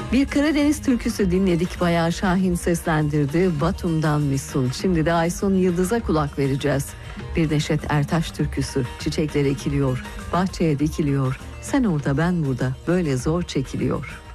Bir Karadeniz türküsü dinledik, bayağı Şahin seslendirdi. Batum'dan Misun. Şimdi de Aysun Yıldız'a kulak vereceğiz. Bir Neşet Ertaş türküsü. Çiçekler ekiliyor, bahçeye dikiliyor. Sen orada ben burada, böyle zor çekiliyor.